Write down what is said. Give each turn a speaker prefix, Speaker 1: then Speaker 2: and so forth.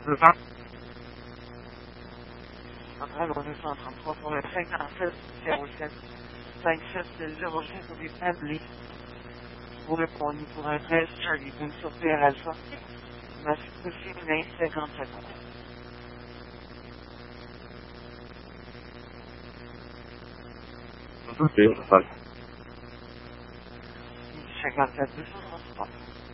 Speaker 1: Le 20. Après, le 233 pour le 57 07 57 06 du Family. Vous répondez pour un 13 Charlie Boone sur PR Alpha. Masculin 50 secondes. 57 200.